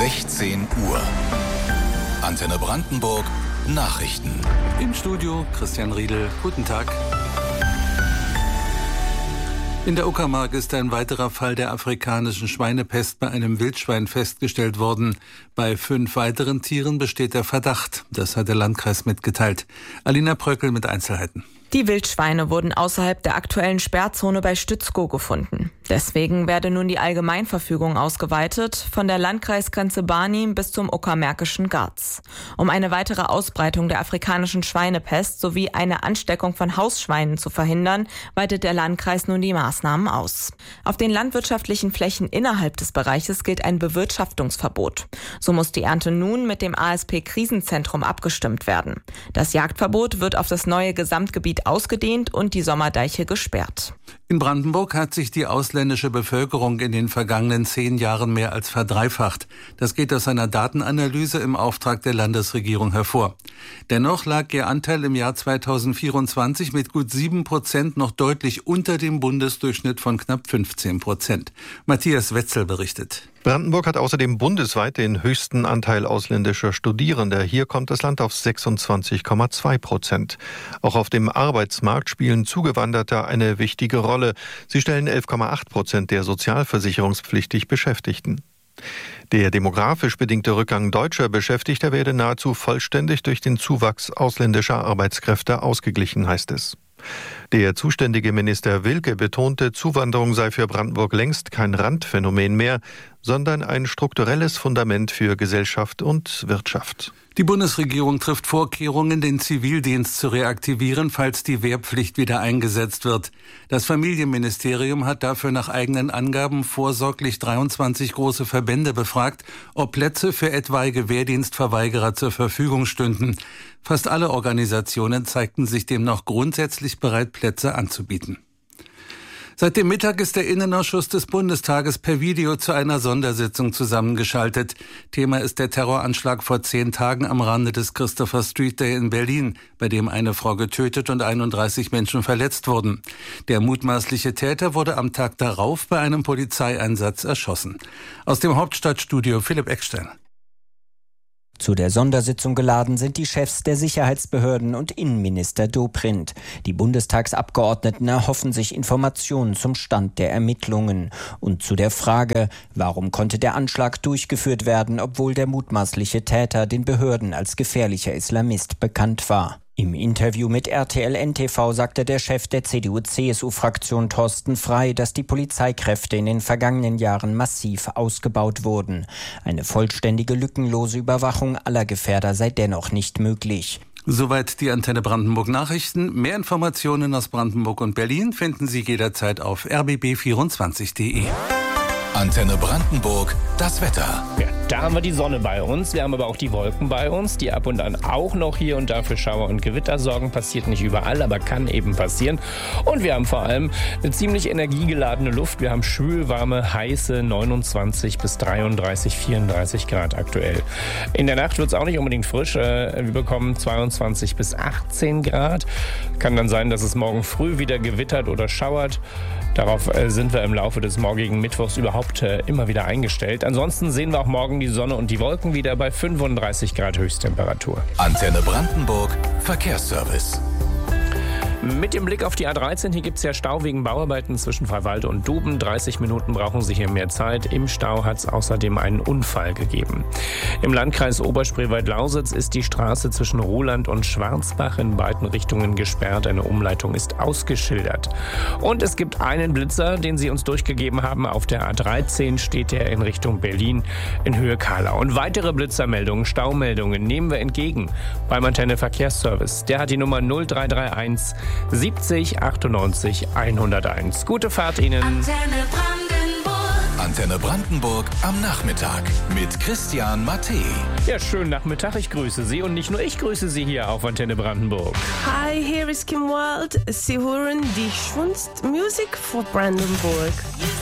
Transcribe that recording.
16 Uhr. Antenne Brandenburg Nachrichten. Im Studio Christian Riedel. Guten Tag. In der Uckermark ist ein weiterer Fall der afrikanischen Schweinepest bei einem Wildschwein festgestellt worden. Bei 5 weiteren Tieren besteht der Verdacht. Das hat der Landkreis mitgeteilt. Alina Pröckel mit Einzelheiten. Die Wildschweine wurden außerhalb der aktuellen Sperrzone bei Stützkow gefunden. Deswegen werde nun die Allgemeinverfügung ausgeweitet, von der Landkreisgrenze Barnim bis zum Uckermärkischen Garz. Um eine weitere Ausbreitung der afrikanischen Schweinepest sowie eine Ansteckung von Hausschweinen zu verhindern, weitet der Landkreis nun die Maßnahmen aus. Auf den landwirtschaftlichen Flächen innerhalb des Bereiches gilt ein Bewirtschaftungsverbot. So muss die Ernte nun mit dem ASP-Krisenzentrum abgestimmt werden. Das Jagdverbot wird auf das neue Gesamtgebiet ausgedehnt und die Sommerdeiche gesperrt. In Brandenburg hat sich die ausländische Bevölkerung in den vergangenen 10 Jahren mehr als verdreifacht. Das geht aus einer Datenanalyse im Auftrag der Landesregierung hervor. Dennoch lag ihr Anteil im Jahr 2024 mit gut 7% noch deutlich unter dem Bundesdurchschnitt von knapp 15%. Matthias Wetzel berichtet. Brandenburg hat außerdem bundesweit den höchsten Anteil ausländischer Studierender. Hier kommt das Land auf 26,2%. Auch auf dem Arbeitsmarkt spielen Zugewanderte eine wichtige Rolle. Sie stellen 11,8% der sozialversicherungspflichtig Beschäftigten. Der demografisch bedingte Rückgang deutscher Beschäftigter werde nahezu vollständig durch den Zuwachs ausländischer Arbeitskräfte ausgeglichen, heißt es. Der zuständige Minister Wilke betonte, Zuwanderung sei für Brandenburg längst kein Randphänomen mehr, sondern ein strukturelles Fundament für Gesellschaft und Wirtschaft. Die Bundesregierung trifft Vorkehrungen, den Zivildienst zu reaktivieren, falls die Wehrpflicht wieder eingesetzt wird. Das Familienministerium hat dafür nach eigenen Angaben vorsorglich 23 große Verbände befragt, ob Plätze für etwaige Wehrdienstverweigerer zur Verfügung stünden. Fast alle Organisationen zeigten sich demnach grundsätzlich bereit, Plätze anzubieten. Seit dem Mittag ist der Innenausschuss des Bundestages per Video zu einer Sondersitzung zusammengeschaltet. Thema ist der Terroranschlag vor 10 Tagen am Rande des Christopher Street Day in Berlin, bei dem eine Frau getötet und 31 Menschen verletzt wurden. Der mutmaßliche Täter wurde am Tag darauf bei einem Polizeieinsatz erschossen. Aus dem Hauptstadtstudio Philipp Eckstein. Zu der Sondersitzung geladen sind die Chefs der Sicherheitsbehörden und Innenminister Dobrindt. Die Bundestagsabgeordneten erhoffen sich Informationen zum Stand der Ermittlungen und zu der Frage, warum konnte der Anschlag durchgeführt werden, obwohl der mutmaßliche Täter den Behörden als gefährlicher Islamist bekannt war. Im Interview mit RTL NTV sagte der Chef der CDU-CSU-Fraktion Thorsten Frey, dass die Polizeikräfte in den vergangenen Jahren massiv ausgebaut wurden. Eine vollständige, lückenlose Überwachung aller Gefährder sei dennoch nicht möglich. Soweit die Antenne Brandenburg Nachrichten. Mehr Informationen aus Brandenburg und Berlin finden Sie jederzeit auf rbb24.de. Antenne Brandenburg, das Wetter. Ja, da haben wir die Sonne bei uns, wir haben aber auch die Wolken bei uns, die ab und an auch noch hier und da für Schauer und Gewitter sorgen. Passiert nicht überall, aber kann eben passieren. Und wir haben vor allem eine ziemlich energiegeladene Luft. Wir haben schwülwarme, heiße 29 bis 33, 34 Grad aktuell. In der Nacht wird es auch nicht unbedingt frisch. Wir bekommen 22 bis 18 Grad. Kann dann sein, dass es morgen früh wieder gewittert oder schauert. Darauf sind wir im Laufe des morgigen Mittwochs überhaupt immer wieder eingestellt. Ansonsten sehen wir auch morgen die Sonne und die Wolken wieder bei 35 Grad Höchsttemperatur. Antenne Brandenburg, Verkehrsservice. Mit dem Blick auf die A13, hier gibt es ja Stau wegen Bauarbeiten zwischen Freiwalde und Duben. 30 Minuten brauchen Sie hier mehr Zeit. Im Stau hat es außerdem einen Unfall gegeben. Im Landkreis Oberspreewald-Lausitz ist die Straße zwischen Ruhland und Schwarzbach in beiden Richtungen gesperrt. Eine Umleitung ist ausgeschildert. Und es gibt einen Blitzer, den Sie uns durchgegeben haben. Auf der A13 steht er in Richtung Berlin in Höhe Kahlau. Und weitere Blitzermeldungen, Staumeldungen nehmen wir entgegen beim Antenne Verkehrsservice. Der hat die Nummer 0331 70 98 101. Gute Fahrt Ihnen. Antenne Brandenburg am Nachmittag mit Christian Matte. Ja, schönen Nachmittag. Ich grüße Sie und nicht nur ich grüße Sie hier auf Antenne Brandenburg. Hi, here is Kim Wilde. Sie hören die schönste Musik für Brandenburg.